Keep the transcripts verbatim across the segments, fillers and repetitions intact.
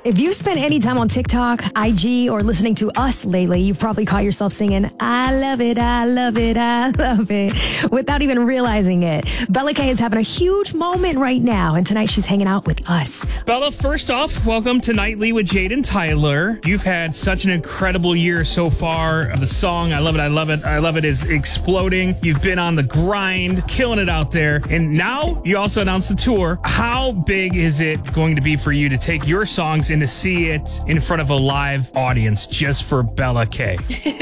If you've spent any time on TikTok, I G, or listening to us lately, you've probably caught yourself singing, I love it, I love it, I love it, without even realizing it. Bella K is having a huge moment right now, and tonight she's hanging out with us. Bella, first off, welcome to Nightly with Jade and Tyler. You've had such an incredible year so far. The song, I love it, I love it, I love it is exploding. You've been on the grind, killing it out there, and now you also announced the tour. How big is it going to be for you to take your songs and to see it in front of a live audience just for Bella K?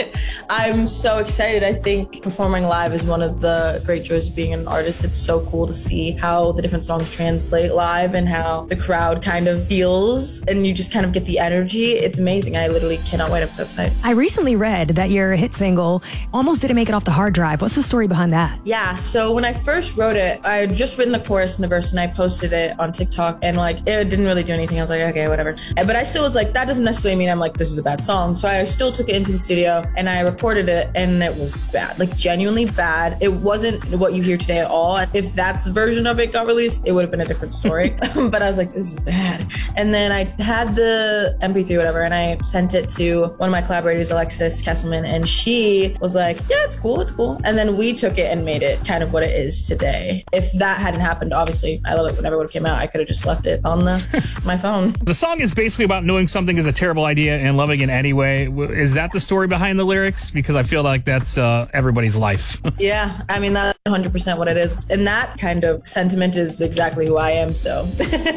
I'm so excited. I think performing live is one of the great joys of being an artist. It's so cool to see how the different songs translate live and how the crowd kind of feels, and you just kind of get the energy. It's amazing. I literally cannot wait. I'm so excited. I recently read that your hit single almost didn't make it off the hard drive. What's the story behind that? Yeah, so when I first wrote it, I had just written the chorus and the verse, and I posted it on TikTok, and like it didn't really do anything. I was like, okay, whatever. But I still was like, that doesn't necessarily mean I'm like, this is a bad song. So I still took it into the studio and I recorded it, and it was bad, like genuinely bad. It wasn't what you hear today at all. If that's the version of it got released, it would have been a different story. But I was like, this is bad. And then I had the M P three, whatever, and I sent it to one of my collaborators, Alexis Kesselman, and she was like, yeah, it's cool, it's cool. And then we took it and made it kind of what it is today. If that hadn't happened, obviously, I Love It Whenever would have came out, I could have just left it on the my phone. The song is basically about knowing something is a terrible idea and loving it anyway. Is that the story behind the lyrics? Because I feel like that's uh, everybody's life. Yeah, I mean, that's one hundred percent what it is. And that kind of sentiment is exactly who I am, so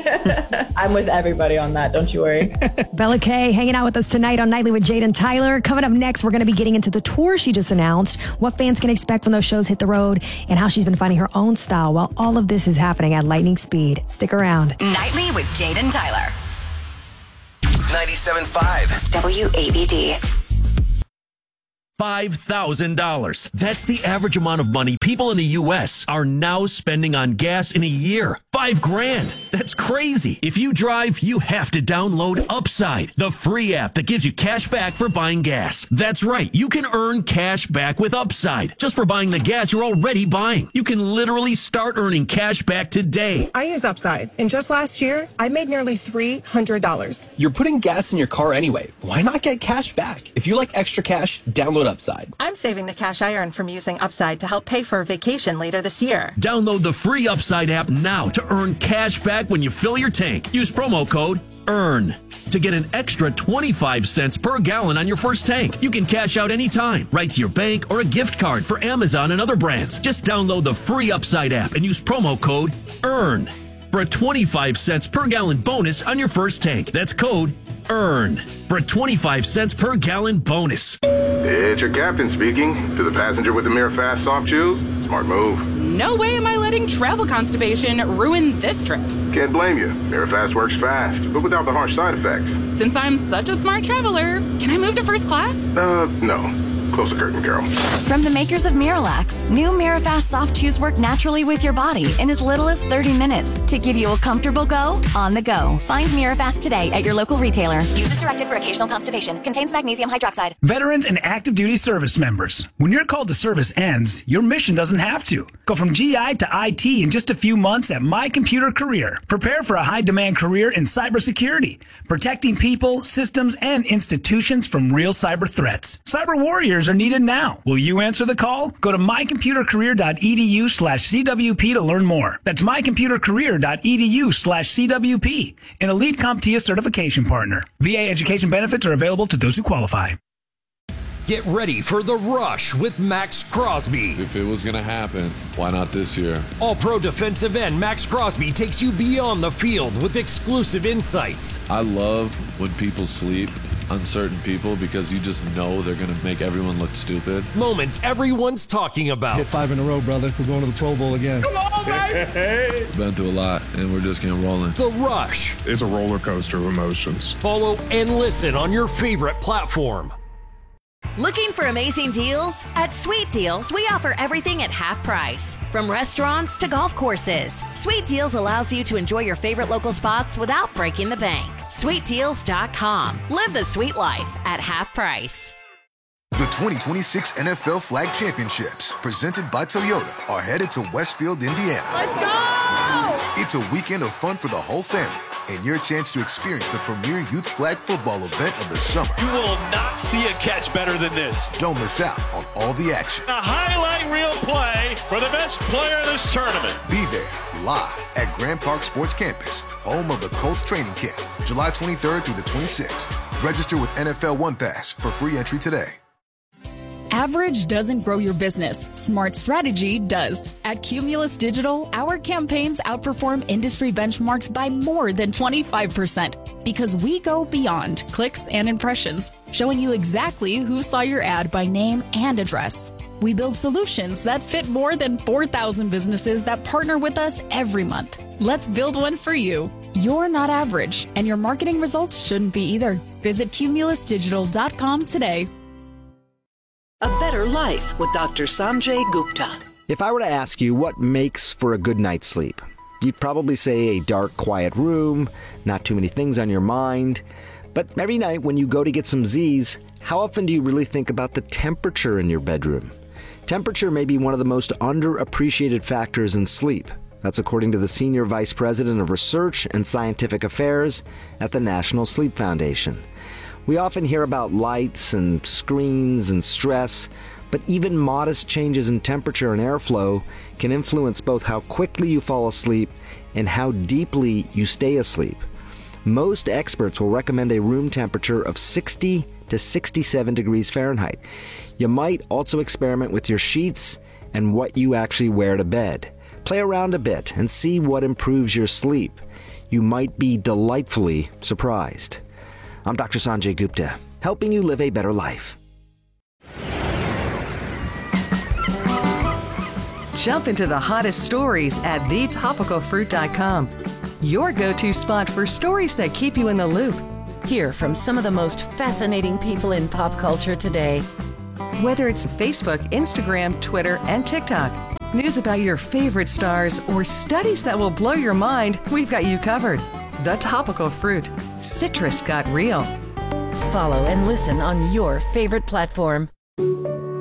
I'm with everybody on that, don't you worry. Bella K hanging out with us tonight on Nightly with Jade and Tyler. Coming up next, we're going to be getting into the tour she just announced, what fans can expect when those shows hit the road, and how she's been finding her own style while all of this is happening at lightning speed. Stick around. Nightly with Jade and Tyler. ninety-seven point five W A B D. five thousand dollars. That's the average amount of money people in the U S are now spending on gas in a year. Five grand. That's crazy. If you drive, you have to download Upside, the free app that gives you cash back for buying gas. That's right. You can earn cash back with Upside just for buying the gas you're already buying. You can literally start earning cash back today. I use Upside, and just last year, I made nearly three hundred dollars. You're putting gas in your car anyway. Why not get cash back? If you like extra cash, download Upside. I'm saving the cash I earn from using Upside to help pay for a vacation later this year. Download the free Upside app now to earn cash back when you fill your tank. Use promo code EARN to get an extra twenty-five cents per gallon on your first tank. You can cash out anytime, right to your bank or a gift card for Amazon and other brands. Just download the free Upside app and use promo code EARN for a twenty-five cents per gallon bonus on your first tank. That's code EARN for a twenty-five cents per gallon bonus. It's your captain speaking. To the passenger with the Mirror Fast soft chews, smart move. No way am I letting travel constipation ruin this trip. Can't blame you. Mirror Fast works fast, but without the harsh side effects. Since I'm such a smart traveler, can I move to first class? Uh, no. Close the curtain, girl. From the makers of Miralax, new Mirafast soft chews work naturally with your body in as little as thirty minutes to give you a comfortable go on the go. Find Mirafast today at your local retailer. Use as directed for occasional constipation. Contains magnesium hydroxide. Veterans and active duty service members, when your call to service ends, your mission doesn't have to. Go from G I to I T in just a few months at My Computer Career. Prepare for a high-demand career in cybersecurity, protecting people, systems, and institutions from real cyber threats. Cyber warriors are needed now. Will you answer the call? Go to mycomputercareer.edu slash CWP to learn more. That's mycomputercareer.edu slash CWP, an elite CompTIA certification partner. V A education benefits are available to those who qualify. Get ready for The Rush with Max Crosby. If it was going to happen, why not this year? All-pro defensive end Max Crosby takes you beyond the field with exclusive insights. I love when people sleep on certain people because you just know they're going to make everyone look stupid. Moments everyone's talking about. Hit five in a row, brother. We're going to the Pro Bowl again. Come on, baby! Been through a lot, and we're just getting rolling. The Rush. It's a roller coaster of emotions. Follow and listen on your favorite platform. Looking for amazing deals? At Sweet Deals, we offer everything at half price. From restaurants to golf courses, Sweet Deals allows you to enjoy your favorite local spots without breaking the bank. sweet deals dot com. Live the sweet life at half price. The twenty twenty-six N F L Flag Championships, presented by Toyota, are headed to Westfield, Indiana. Let's go! It's a weekend of fun for the whole family. and your chance to experience the premier youth flag football event of the summer. You will not see a catch better than this. Don't miss out on all the action. A highlight reel play for the best player in this tournament. Be there live at Grand Park Sports Campus, home of the Colts training camp, July twenty-third through the twenty-sixth. Register with N F L One Pass for free entry today. Average doesn't grow your business. Smart strategy does. At Cumulus Digital, our campaigns outperform industry benchmarks by more than twenty-five percent because we go beyond clicks and impressions, showing you exactly who saw your ad by name and address. We build solutions that fit more than four thousand businesses that partner with us every month. Let's build one for you. You're not average, and your marketing results shouldn't be either. Visit cumulus digital dot com today. A Better Life with Doctor Sanjay Gupta. If I were to ask you what makes for a good night's sleep, you'd probably say a dark, quiet room, not too many things on your mind. But every night when you go to get some Z's, how often do you really think about the temperature in your bedroom? Temperature may be one of the most underappreciated factors in sleep. That's according to the Senior Vice President of Research and Scientific Affairs at the National Sleep Foundation. We often hear about lights and screens and stress, but even modest changes in temperature and airflow can influence both how quickly you fall asleep and how deeply you stay asleep. Most experts will recommend a room temperature of sixty to sixty-seven degrees Fahrenheit. You might also experiment with your sheets and what you actually wear to bed. Play around a bit and see what improves your sleep. You might be delightfully surprised. I'm Doctor Sanjay Gupta, helping you live a better life. Jump into the hottest stories at the topical fruit dot com. Your go-to spot for stories that keep you in the loop. Hear from some of the most fascinating people in pop culture today. Whether it's Facebook, Instagram, Twitter, and TikTok, news about your favorite stars, or studies that will blow your mind, we've got you covered. The Topical Fruit. Citrus got real. Follow and listen on your favorite platform.